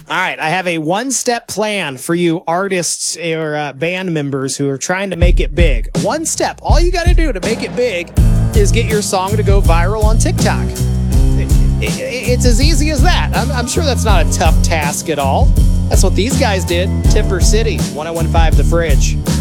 All right, I have a one-step plan for you artists or band members who are trying to make it big. One step. All you got to do to make it big is get your song to go viral on TikTok. It's as easy as that. I'm sure that's not a tough task at all. That's what these guys did. Tipper City, 1015 The Fridge.